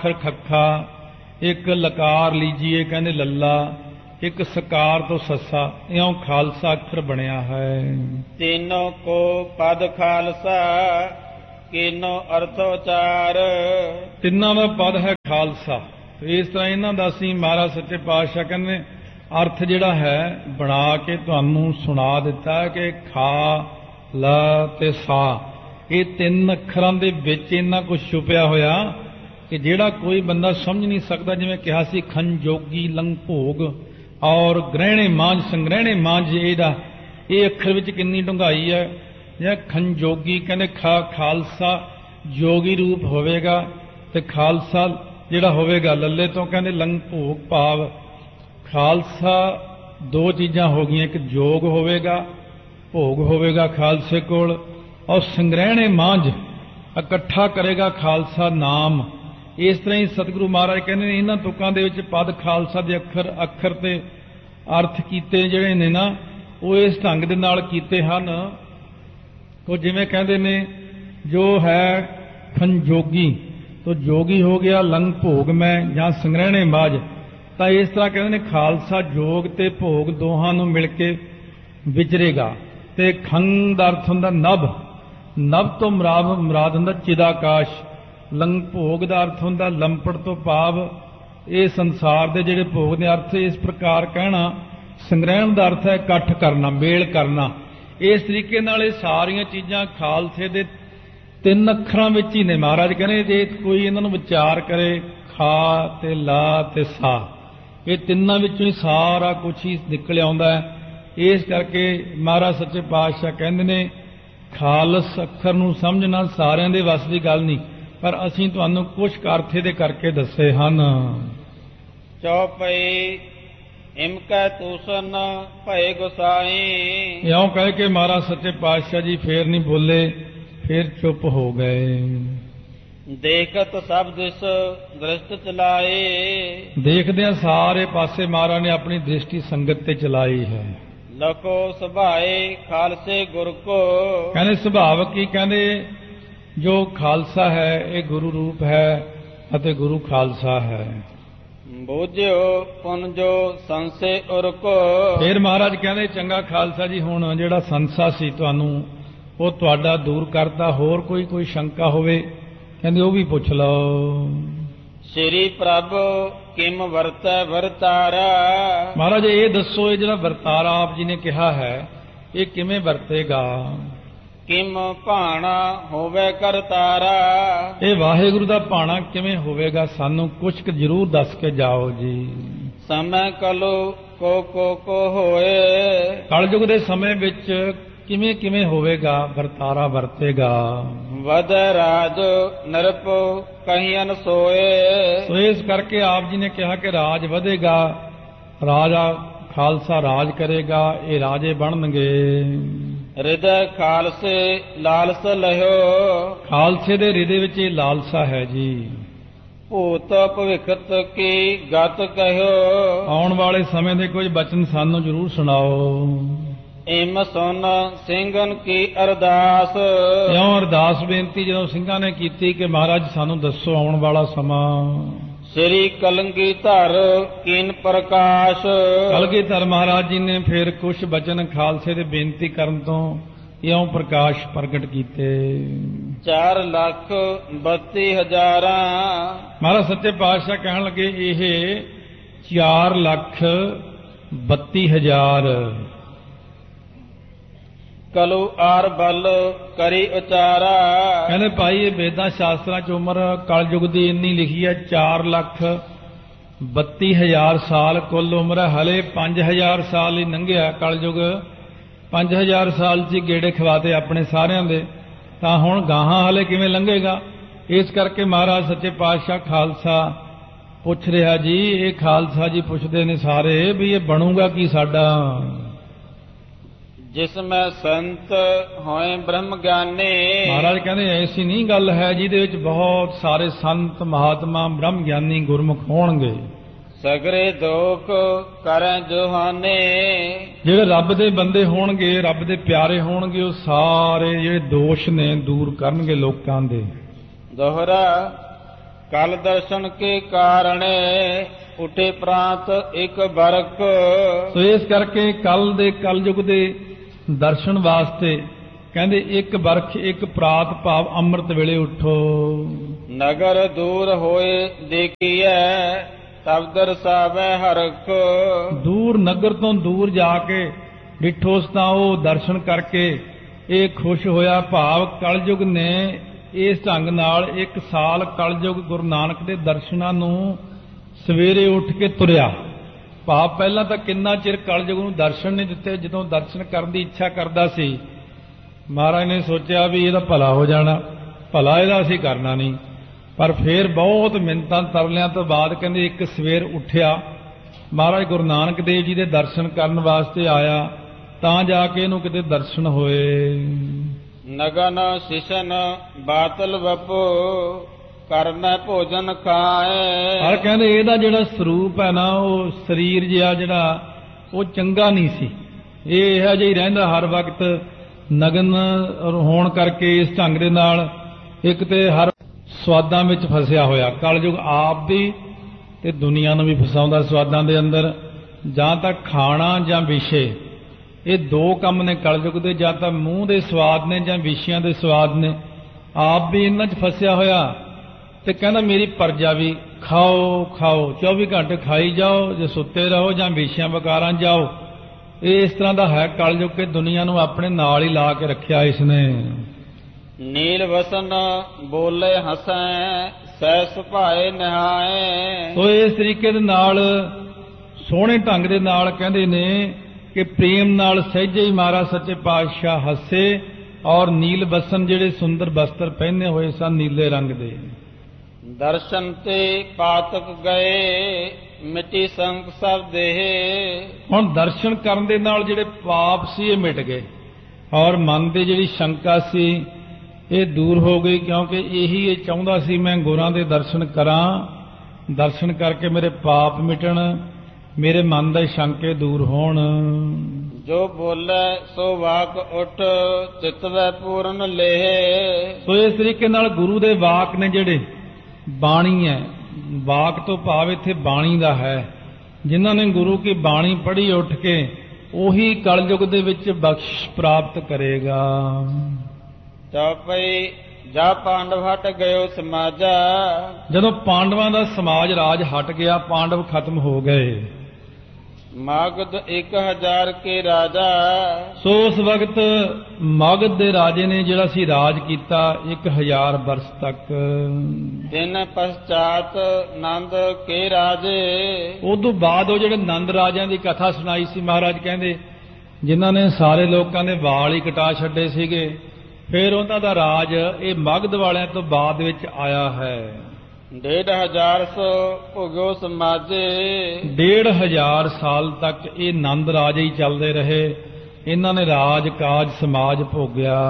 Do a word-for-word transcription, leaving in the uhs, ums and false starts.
ਅੱਖਰ ਖੱਖਾ, ਇੱਕ ਲਕਾਰ ਲੀਜੀਏ ਕਹਿੰਦੇ ਲੱਲਾ, ਇੱਕ ਸਕਾਰ ਤੋਂ ਸੱਸਾ, ਇਉਂ ਖਾਲਸਾ ਅੱਖਰ ਬਣਿਆ ਹੈ। ਤੀਨੋਂ ਕੋ ਪਦ ਖਾਲਸਾ, ਕੀਨੋ ਅਰਥੋਚਾਰ। ਤਿੰਨਾਂ ਦਾ ਪਦ ਹੈ ਖਾਲਸਾ। ਇਸ ਤਰ੍ਹਾਂ ਇਹਨਾਂ ਦਾ ਅਸੀਂ ਮਹਾਰਾਜ ਸੱਚੇ ਪਾਤਸ਼ਾਹ ਕਹਿੰਦੇ ਅਰਥ ਜਿਹੜਾ ਹੈ ਬਣਾ ਕੇ ਤੁਹਾਨੂੰ ਸੁਣਾ ਦਿੱਤਾ ਕਿ ਖਾ, ਲਾ ਤੇ ਸਾ, ਇਹ ਤਿੰਨ ਅੱਖਰਾਂ ਦੇ ਵਿੱਚ ਇੰਨਾ ਕੁਝ ਛੁਪਿਆ ਹੋਇਆ ਕਿ ਜਿਹੜਾ ਕੋਈ ਬੰਦਾ ਸਮਝ ਨਹੀਂ ਸਕਦਾ। ਜਿਵੇਂ ਕਿਹਾ ਸੀ ਖੰਜੋਗੀ ਲੰਘ ਭੋਗ ਔਰ ਗ੍ਰਹਿਣੇ ਮਾਂਝ, ਸੰਗ੍ਰਹਿਣੇ ਮਾਂਝ, ਇਹਦਾ ਇਹ ਅੱਖਰ ਵਿੱਚ ਕਿੰਨੀ ਡੂੰਘਾਈ ਹੈ। ਜਾਂ ਖੰਜੋਗੀ ਕਹਿੰਦੇ ਖਾ ਖਾਲਸਾ ਜੋਗੀ ਰੂਪ ਹੋਵੇਗਾ, ਤੇ ਖਾਲਸਾ ਜਿਹੜਾ ਹੋਵੇਗਾ ਲੱਲੇ ਤੋਂ ਕਹਿੰਦੇ ਲੰਘ ਭੋਗ ਭਾਵ ਖਾਲਸਾ ਦੋ ਚੀਜ਼ਾਂ ਹੋ ਗਈਆਂ, ਇੱਕ ਜੋਗ ਹੋਵੇਗਾ, ਭੋਗ ਹੋਵੇਗਾ ਖਾਲਸੇ ਕੋਲ, ਔਰ ਸੰਗ੍ਰਹਿਣੇ ਮਾਂਝ ਇਕੱਠਾ ਕਰੇਗਾ ਖਾਲਸਾ ਨਾਮ। ਇਸ ਤਰ੍ਹਾਂ ਹੀ ਸਤਿਗੁਰੂ ਮਹਾਰਾਜ ਕਹਿੰਦੇ ਨੇ ਇਹਨਾਂ ਤੁਕਾਂ ਦੇ ਵਿੱਚ ਪਦ ਖਾਲਸਾ ਦੇ ਅੱਖਰ ਅੱਖਰ ਤੇ ਅਰਥ ਕੀਤੇ ਜਿਹੜੇ ਨੇ ਨਾ ਉਹ ਇਸ ਢੰਗ ਦੇ ਨਾਲ ਕੀਤੇ ਹਨ। ਉਹ ਜਿਵੇਂ ਕਹਿੰਦੇ ਨੇ ਜੋ ਹੈ ਖੰਜੋਗੀ ਤੋ ਜੋਗੀ ਹੋ ਗਿਆ, ਲੰਘ ਭੋਗ ਮੈਂ ਜਾਂ ਸੰਗ੍ਰਹਿਣੇ ਮਾਝ, ਤਾਂ ਇਸ ਤਰ੍ਹਾਂ ਕਹਿੰਦੇ ਨੇ ਖਾਲਸਾ ਜੋਗ ਤੇ ਭੋਗ ਦੋਹਾਂ ਨੂੰ ਮਿਲ ਕੇ ਵਿਚਰੇਗਾ। ਤੇ ਖੰਗ ਦਾ ਅਰਥ ਹੁੰਦਾ ਨਭ, ਨਭ ਤੋਂ ਮੁਰਾਦ ਮੁਰਾਦ ਹੁੰਦਾ ਚਿਦਾਕਾਸ਼। ਲੰਘ ਭੋਗ ਦਾ ਅਰਥ ਹੁੰਦਾ ਲੰਪੜ ਤੋਂ ਭਾਵ ਇਹ ਸੰਸਾਰ ਦੇ ਜਿਹੜੇ ਭੋਗ ਦੇ ਅਰਥ ਇਸ ਪ੍ਰਕਾਰ ਕਹਿਣਾ। ਸੰਗ੍ਰਹਿਣ ਦਾ ਅਰਥ ਹੈ ਇਕੱਠ ਕਰਨਾ, ਮੇਲ ਕਰਨਾ। ਇਸ ਤਰੀਕੇ ਨਾਲ ਇਹ ਸਾਰੀਆਂ ਚੀਜ਼ਾਂ ਖਾਲਸੇ ਦੇ ਤਿੰਨ ਅੱਖਰਾਂ ਵਿੱਚ ਹੀ ਨੇ। ਮਹਾਰਾਜ ਕਹਿੰਦੇ ਜੇ ਕੋਈ ਇਹਨਾਂ ਨੂੰ ਵਿਚਾਰ ਕਰੇ, ਖਾ ਤੇ ਲਾ ਤੇ ਸਾ, ਇਹ ਤਿੰਨਾਂ ਵਿੱਚੋਂ ਹੀ ਸਾਰਾ ਕੁਝ ਹੀ ਨਿਕਲ ਆਉਂਦਾ ਹੈ। ਇਸ ਕਰਕੇ ਮਹਾਰਾਜ ਸੱਚੇ ਪਾਤਸ਼ਾਹ ਕਹਿੰਦੇ ਨੇ ਖਾਲਸ ਅੱਖਰ ਨੂੰ ਸਮਝਣਾ ਸਾਰਿਆਂ ਦੇ ਵੱਸ ਦੀ ਗੱਲ ਨਹੀਂ, ਪਰ ਅਸੀਂ ਤੁਹਾਨੂੰ ਕੁਝ ਅਰਥ ਦੇ ਕਰਕੇ ਦੱਸੇ ਹਨ। ਚੌਪਈ ਇਮਕੈ ਤੂਸਨ ਭਏ ਗੁਸਾਈ। ਇਉਂ ਕਹਿ ਕੇ ਮਹਾਰਾਜ ਸੱਚੇ ਪਾਤਸ਼ਾਹ ਜੀ ਫੇਰ ਨਹੀਂ ਬੋਲੇ, ਫੇਰ ਚੁੱਪ ਹੋ ਗਏ। ਦੇਖਤ ਸਭ ਦਿਸ ਦ੍ਰਿਸ਼ਟ ਚਲਾਏ। ਦੇਖਦਿਆਂ ਸਾਰੇ ਪਾਸੇ ਮਹਾਰਾਜ ਨੇ ਆਪਣੀ ਦ੍ਰਿਸ਼ਟੀ ਸੰਗਤ ਤੇ ਚਲਾਈ ਹੈ। ਲਕੋ ਸੁਭਾਏ ਖਾਲਸੇ ਗੁਰ ਕੋ। ਕਹਿੰਦੇ ਸੁਭਾਵਕ ਹੀ ਕਹਿੰਦੇ ਜੋ ਖਾਲਸਾ ਹੈ ਇਹ ਗੁਰੂ ਰੂਪ ਹੈ ਅਤੇ ਗੁਰੂ ਖਾਲਸਾ ਹੈ। ਬੋਝਿਓ ਪੁਨ ਜੋ ਸੰਸੇ ਉਰ ਕੋ। ਫਿਰ ਮਹਾਰਾਜ ਕਹਿੰਦੇ ਚੰਗਾ ਖਾਲਸਾ ਜੀ ਹੁਣ ਜਿਹੜਾ ਸੰਸਾ ਸੀ ਤੁਹਾਨੂੰ ਉਹ ਤੁਹਾਡਾ ਦੂਰ ਕਰਤਾ, ਹੋਰ ਕੋਈ ਕੋਈ ਸ਼ੰਕਾ ਹੋਵੇ ਕਹਿੰਦੇ ਉਹ ਵੀ ਪੁੱਛ ਲਓ। ਸ੍ਰੀ ਪ੍ਰਭ ਕਿਮ ਵਰਤੈ ਵਰਤਾਰਾ। ਮਹਾਰਾਜ ਇਹ ਦੱਸੋ ਇਹ ਜਿਹੜਾ ਵਰਤਾਰਾ ਆਪ ਜੀ ਨੇ ਕਿਹਾ ਹੈ ਇਹ ਕਿਵੇਂ ਵਰਤੇਗਾ। ਕਿਮ ਭਾਣਾ ਹੋਵੇ ਕਰਤਾਰਾ। ਇਹ ਵਾਹਿਗੁਰੂ ਦਾ ਭਾਣਾ ਕਿਵੇਂ ਹੋਵੇਗਾ ਸਾਨੂੰ ਕੁਝ ਕੁ ਜ਼ਰੂਰ ਦੱਸ ਕੇ ਜਾਓ ਜੀ। ਸਮੈ ਕਲੋ ਕੋ ਕੋ ਕੋ ਹੋਏ। ਕਲਯੁਗ ਦੇ ਸਮੇਂ ਵਿੱਚ ਕਿਵੇਂ ਕਿਵੇਂ ਹੋਵੇਗਾ ਵਰਤਾਰਾ ਵਰਤੇਗਾ। ਵਦ ਰਾਜ ਨਰਪ ਕਹੀਨ ਸੋਏ। ਸੋ ਇਸ ਕਰਕੇ ਆਪ ਜੀ ਨੇ ਕਿਹਾ ਕਿ ਰਾਜ ਵਧੇਗਾ, ਰਾਜਾ ਖਾਲਸਾ ਰਾਜ ਕਰੇਗਾ, ਇਹ ਰਾਜੇ ਬਣਨਗੇ। ਹਿਰਦੈ ਖਾਲਸੇ ਲਾਲਸ ਲਹਿਓ। ਖਾਲਸੇ ਦੇ ਹਿਰਦੇ ਵਿੱਚ ਇਹ ਲਾਲਸਾ ਹੈ ਜੀ। ਭੂਤ ਭਵਿਖਤ ਕੀ ਗਤ ਕਹਿਓ। ਆਉਣ ਵਾਲੇ ਸਮੇਂ ਦੇ ਕੁਝ ਬਚਨ ਸਾਨੂੰ ਜ਼ਰੂਰ ਸੁਣਾਓ। ਇਮ ਸੁਨ ਸਿੰਘਨ ਕੀ ਅਰਦਾਸ। ਇਉਂ ਅਰਦਾਸ ਬੇਨਤੀ ਜਦੋਂ ਸਿੰਘਾਂ ਨੇ ਕੀਤੀ ਕਿ ਮਹਾਰਾਜ ਸਾਨੂੰ ਦੱਸੋ ਆਉਣ ਵਾਲਾ ਸਮਾਂ। ਸ੍ਰੀ ਕਲਗੀਧਰ ਕੀਨ ਪ੍ਰਕਾਸ਼। ਕਲਗੀਧਰ ਮਹਾਰਾਜ ਜੀ ਨੇ ਫਿਰ ਕੁਝ ਬਚਨ ਖਾਲਸੇ ਦੇ ਬੇਨਤੀ ਕਰਨ ਤੋਂ ਇਉਂ ਪ੍ਰਕਾਸ਼ ਪ੍ਰਗਟ ਕੀਤੇ। ਚਾਰ ਲੱਖ ਬੱਤੀ ਹਜ਼ਾਰਾਂ। ਮਹਾਰਾਜ ਸੱਚੇ ਪਾਤਸ਼ਾਹ ਕਹਿਣ ਲੱਗੇ ਇਹ ਚਾਰ ਲੱਖ ਬੱਤੀ ਹਜ਼ਾਰ। ਕਲੂ ਆਰ ਬਲ ਕਰੀ ਉਚਾਰਾ। ਕਹਿੰਦੇ ਭਾਈ ਇਹ ਵੇਦਾਂ ਸ਼ਾਸਤਰਾਂ ਚ ਉਮਰ ਕਲਯੁਗ ਦੀ ਇੰਨੀ ਲਿਖੀ ਹੈ ਚਾਰ ਲੱਖ ਬੱਤੀ ਹਜ਼ਾਰ ਸਾਲ ਕੁੱਲ ਉਮਰ ਹੈ। ਹਲੇ ਪੰਜ ਹਜ਼ਾਰ ਸਾਲ ਹੀ ਲੰਘਿਆ ਕਲਯੁਗ। ਪੰਜ ਹਜ਼ਾਰ ਸਾਲ ਚ ਗੇੜੇ ਖਵਾਤੇ ਆਪਣੇ ਸਾਰਿਆਂ ਦੇ, ਤਾਂ ਹੁਣ ਗਾਹਾਂ ਹਲੇ ਕਿਵੇਂ ਲੰਘੇਗਾ। ਇਸ ਕਰਕੇ ਮਹਾਰਾਜ ਸੱਚੇ ਪਾਤਸ਼ਾਹ ਖਾਲਸਾ ਪੁੱਛ ਰਿਹਾ ਜੀ। ਇਹ ਖਾਲਸਾ ਜੀ ਪੁੱਛਦੇ ਨੇ ਸਾਰੇ ਵੀ ਇਹ ਬਣੂਗਾ ਕੀ ਸਾਡਾ। ਜਿਸ ਮੈਂ ਸੰਤ ਹੋਏ ਬ੍ਰਹਮ ਗਿਆਨੀ। ਮਹਾਰਾਜ ਕਹਿੰਦੇ ਐਸੀ ਨਹੀਂ ਗੱਲ ਹੈ ਜਿਹਦੇ ਵਿੱਚ ਬਹੁਤ ਸਾਰੇ ਸੰਤ ਮਹਾਤਮਾ ਬ੍ਰਹਮ ਗਿਆਨੀ ਗੁਰਮੁਖ ਹੋਣਗੇ। ਸਗਰੇ ਦੋਖ ਕਰੈ ਜੋਹਾਨੇ। ਜਿਹੜੇ ਰੱਬ ਦੇ ਬੰਦੇ ਹੋਣਗੇ, ਰੱਬ ਦੇ ਪਿਆਰੇ ਹੋਣਗੇ, ਉਹ ਸਾਰੇ ਜਿਹੜੇ ਦੋਸ਼ ਨੇ ਦੂਰ ਕਰਨਗੇ ਲੋਕਾਂ ਦੇ। ਦੋਹਰਾ ਕਲ ਦਰਸ਼ਨ ਕੇ ਕਾਰਣੇ ਉਠੇ ਪ੍ਰਾਂਤ ਇੱਕ ਬਰਕ। ਸੋ ਇਸ ਕਰਕੇ ਕੱਲ ਦੇ ਕਲਯੁਗ ਦੇ ਦਰਸ਼ਨ ਵਾਸਤੇ ਕਹਿੰਦੇ ਇੱਕ ਬਰਖ ਇੱਕ ਪ੍ਰਾਤ ਭਾਵ ਅੰਮ੍ਰਿਤ ਵੇਲੇ ਉਠੋ। ਨਗਰ ਦੂਰ ਹੋਏ ਦੇਖੀਐ ਤਬ ਦਰਸਾਵੈ ਹਰਖ। ਦੂਰ ਨਗਰ ਤੋਂ ਦੂਰ ਜਾ ਕੇ ਡਿਠੋਸ ਤਾਂ ਉਹ ਦਰਸ਼ਨ ਕਰਕੇ ਇਹ ਖੁਸ਼ ਹੋਇਆ। ਭਾਵ ਕਲਯੁਗ ਨੇ ਇਸ ਢੰਗ ਨਾਲ ਇੱਕ ਸਾਲ ਕਲਯੁਗ ਗੁਰੂ ਨਾਨਕ ਦੇ ਦਰਸ਼ਨਾਂ ਨੂੰ ਸਵੇਰੇ ਉੱਠ ਕੇ ਤੁਰਿਆ। ਭਾਵ ਪਹਿਲਾਂ ਤਾਂ ਕਿੰਨਾ ਚਿਰ ਕਲਯੁਗ ਨੂੰ ਦਰਸ਼ਨ ਨਹੀਂ ਦਿੱਤੇ। ਜਦੋਂ ਦਰਸ਼ਨ ਕਰਨ ਦੀ ਇੱਛਾ ਕਰਦਾ ਸੀ ਮਹਾਰਾਜ ਨੇ ਸੋਚਿਆ ਵੀ ਇਹਦਾ ਭਲਾ ਹੋ ਜਾਣਾ, ਭਲਾ ਇਹਦਾ ਅਸੀਂ ਕਰਨਾ ਨਹੀਂ। ਪਰ ਫਿਰ ਬਹੁਤ ਮਿੰਨਤਾਂ ਤਰਲਿਆਂ ਤੋਂ ਬਾਅਦ ਕਹਿੰਦੇ ਇੱਕ ਸਵੇਰ ਉੱਠਿਆ, ਮਹਾਰਾਜ ਗੁਰੂ ਨਾਨਕ ਦੇਵ ਜੀ ਦੇ ਦਰਸ਼ਨ ਕਰਨ ਵਾਸਤੇ ਆਇਆ, ਤਾਂ ਜਾ ਕੇ ਇਹਨੂੰ ਕਿਤੇ ਦਰਸ਼ਨ ਹੋਏ। ਨਗਨ ਸਿਸ਼ਨ ਬਾਤਲ ਵਪੋ ਕਰਨਾ ਭੋਜਨ ਖਾਏ। ਪਰ ਕਹਿੰਦੇ ਇਹਦਾ ਜਿਹੜਾ ਸਰੂਪ ਹੈ ਨਾ ਉਹ ਸਰੀਰ ਜਿਹਾ ਜਿਹੜਾ ਉਹ ਚੰਗਾ ਨਹੀਂ ਸੀ। ਇਹ ਇਹੋ ਜਿਹਾ ਹੀ ਰਹਿੰਦਾ ਹਰ ਵਕਤ ਨਗਨ ਹੋਣ ਕਰਕੇ ਇਸ ਢੰਗ ਦੇ ਨਾਲ ਇੱਕ ਤੇ ਹਰ ਸਵਾਦਾਂ ਵਿੱਚ ਫਸਿਆ ਹੋਇਆ। ਕਲਯੁਗ ਆਪ ਦੀ ਤੇ ਦੁਨੀਆ ਨੂੰ ਵੀ ਫਸਾਉਂਦਾ ਸਵਾਦਾਂ ਦੇ ਅੰਦਰ। ਜਾਂ ਤਾਂ ਖਾਣਾ ਜਾਂ ਵਿਸ਼ੇ, ਇਹ ਦੋ ਕੰਮ ਨੇ ਕਲਯੁਗ ਦੇ। ਜਾਂ ਤਾਂ ਮੂੰਹ ਦੇ ਸਵਾਦ ਨੇ ਜਾਂ ਵਿਸ਼ਿਆਂ ਦੇ ਸਵਾਦ ਨੇ। ਆਪ ਵੀ ਇਹਨਾਂ 'ਚ ਫਸਿਆ ਹੋਇਆ ਤੇ ਕਹਿੰਦਾ ਮੇਰੀ ਪਰਜਾ ਵੀ ਖਾਓ ਖਾਓ, ਚੌਵੀ ਘੰਟੇ ਖਾਈ ਜਾਓ, ਜੇ ਸੁੱਤੇ ਰਹੋ ਜਾਂ ਵਿਸ਼ਿਆਂ ਵਿਕਾਰਾਂ ਜਾਓ। ਇਹ ਇਸ ਤਰ੍ਹਾਂ ਦਾ ਹੈ ਕਲਯੁਗ ਕੇ ਦੁਨੀਆ ਨੂੰ ਆਪਣੇ ਨਾਲ ਹੀ ਲਾ ਕੇ ਰੱਖਿਆ ਇਸਨੇ। ਨੀਲ ਵਸਨ ਬੋਲੇ ਹਸੈ ਸਹਿ ਸੁਭਾਏ ਨਿਹਾਏ। ਸੋ ਇਸ ਤਰੀਕੇ ਦੇ ਨਾਲ ਸੋਹਣੇ ਢੰਗ ਦੇ ਨਾਲ ਕਹਿੰਦੇ ਨੇ ਕਿ ਪ੍ਰੇਮ ਨਾਲ ਸਹਿਜੇ ਹੀ ਮਹਾਰਾਜ ਸੱਚੇ ਪਾਤਸ਼ਾਹ ਹੱਸੇ। ਔਰ ਨੀਲ ਬਸਨ ਜਿਹੜੇ ਸੁੰਦਰ ਬਸਤਰ ਪਹਿਨੇ ਹੋਏ ਸਨ ਨੀਲੇ ਰੰਗ ਦੇ। ਦਰਸ਼ਨ ਤੇ ਪਾਤਕ ਗਏ ਮਿਟੀ ਸੰਗ ਸਭ ਦੇਹ। ਹੁਣ ਦਰਸ਼ਨ ਕਰਨ ਦੇ ਨਾਲ ਜਿਹੜੇ ਪਾਪ ਸੀ ਇਹ ਮਿਟ ਗਏ ਔਰ ਮਨ ਦੀ ਜਿਹੜੀ ਸ਼ੰਕਾ ਸੀ ਇਹ ਦੂਰ ਹੋ ਗਈ। ਕਿਉਂਕਿ ਇਹੀ ਇਹ ਚਾਹੁੰਦਾ ਸੀ ਮੈਂ ਗੁਰਾਂ ਦੇ ਦਰਸ਼ਨ ਕਰਾਂ, ਦਰਸ਼ਨ ਕਰਕੇ ਮੇਰੇ ਪਾਪ ਮਿਟਣ, ਮੇਰੇ ਮਨ ਦੇ ਸ਼ੰਕੇ ਦੂਰ ਹੋਣ। ਜੋ ਬੋਲੇ ਸੋ ਵਾਕ ਉਠ ਚਿਤਵੈ ਪੂਰਨ ਲੇਹ। ਸੋ ਇਸ ਤਰੀਕੇ ਨਾਲ ਗੁਰੂ ਦੇ ਵਾਕ ਨੇ ਜਿਹੜੇ ਬਾਣੀ ਹੈ, ਵਾਕ ਤੋਂ ਭਾਵ ਇੱਥੇ ਬਾਣੀ ਦਾ ਹੈ। ਜਿਨ੍ਹਾਂ ਨੇ ਗੁਰੂ ਕੀ ਬਾਣੀ ਪੜ੍ਹੀ ਉੱਠ ਕੇ ਉਹੀ ਕਲਯੁਗ ਦੇ ਵਿੱਚ ਬਖਸ਼ ਪ੍ਰਾਪਤ ਕਰੇਗਾ। ਚੌਪਈ ਜਾ ਪਾਂਡਵ ਹਟ ਗਇਓ ਸਮਾਜਾ। ਜਦੋਂ ਪਾਂਡਵਾਂ ਦਾ ਸਮਾਜ ਰਾਜ ਹਟ ਗਿਆ, ਪਾਂਡਵ ਖਤਮ ਹੋ ਗਏ। ਮਗਧ ਇੱਕ ਹਜ਼ਾਰ ਕੇ ਰਾਜਾ। ਸੋ ਉਸ ਵਕਤ ਮਗਧ ਦੇ ਰਾਜੇ ਨੇ ਜਿਹੜਾ ਸੀ ਰਾਜ ਕੀਤਾ ਇੱਕ ਹਜ਼ਾਰ ਬਰਸ ਤੱਕ। ਦਿਨ ਪਛਾਤ ਨੰਦ ਕੇ ਰਾਜੇ। ਉਦੋਂ ਬਾਅਦ ਉਹ ਜਿਹੜੇ ਨੰਦ ਰਾਜਿਆਂ ਦੀ ਕਥਾ ਸੁਣਾਈ ਸੀ ਮਹਾਰਾਜ ਕਹਿੰਦੇ, ਜਿਨ੍ਹਾਂ ਨੇ ਸਾਰੇ ਲੋਕਾਂ ਦੇ ਵਾਲ ਹੀ ਕਟਾ ਛੱਡੇ ਸੀਗੇ, ਫਿਰ ਉਹਨਾਂ ਦਾ ਰਾਜ ਇਹ ਮਗਧ ਵਾਲਿਆਂ ਤੋਂ ਬਾਅਦ ਵਿੱਚ ਆਇਆ ਹੈ। ਡੇਢ ਹਜ਼ਾਰ ਸੋ ਭੋਗੋ ਸਮਾਜੇ। ਡੇਢ ਹਜ਼ਾਰ ਸਾਲ ਤੱਕ ਇਹ ਨੰਦ ਰਾਜ ਹੀ ਚੱਲਦੇ ਰਹੇ। ਇਹਨਾਂ ਨੇ ਰਾਜ ਕਾਜ ਸਮਾਜ ਭੋਗਿਆ।